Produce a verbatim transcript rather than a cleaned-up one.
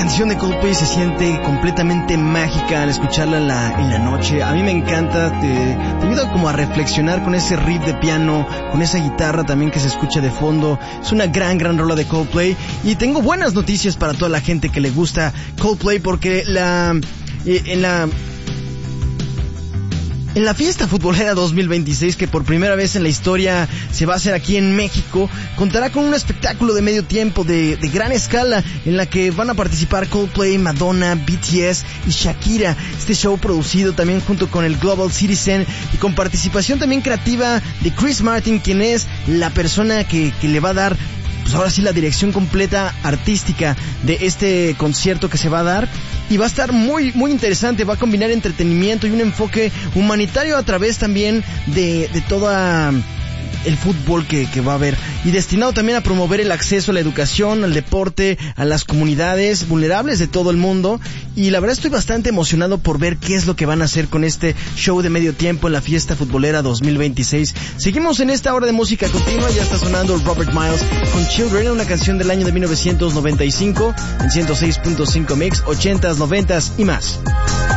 canción de Coldplay se siente completamente mágica al escucharla en la, en la noche. A mí me encanta, te, te ayuda como a reflexionar con ese riff de piano, con esa guitarra también que se escucha de fondo. Es una gran, gran rola de Coldplay. Y tengo buenas noticias para toda la gente que le gusta Coldplay, porque la, eh, en la... En la fiesta futbolera dos mil veintiséis, que por primera vez en la historia se va a hacer aquí en México, contará con un espectáculo de medio tiempo de, de gran escala, en la que van a participar Coldplay, Madonna, B T S y Shakira. Este show producido también junto con el Global Citizen y con participación también creativa de Chris Martin, quien es la persona que, que le va a dar, pues ahora sí, la dirección completa artística de este concierto que se va a dar. Y va a estar muy, muy interesante. Va a combinar entretenimiento y un enfoque humanitario a través también de, de toda el fútbol que, que va a haber, y destinado también a promover el acceso a la educación, al deporte, a las comunidades vulnerables de todo el mundo. Y la verdad estoy bastante emocionado por ver qué es lo que van a hacer con este show de medio tiempo en la fiesta futbolera dos mil veintiséis. Seguimos en esta hora de música continua. Ya está sonando Robert Miles con Children, una canción del año de mil novecientos noventa y cinco en ciento seis punto cinco Mix, ochentas, noventas y más.